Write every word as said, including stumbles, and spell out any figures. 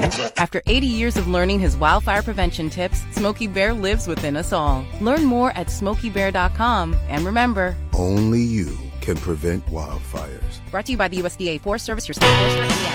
After eighty years of learning his wildfire prevention tips, Smokey Bear lives within us all. Learn more at smokey bear dot com. And remember, only you can prevent wildfires. Brought to you by the U S D A Forest Service, your state forest.